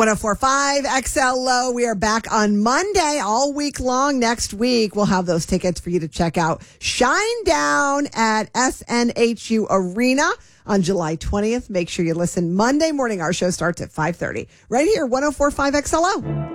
1045 XL Low. We are back on Monday all week long. Next week, we'll have those tickets for you to check out Shine Down at SNHU Arena on July 20th. Make sure you listen Monday morning. Our show starts at 5:30 right here, 1045 XLO.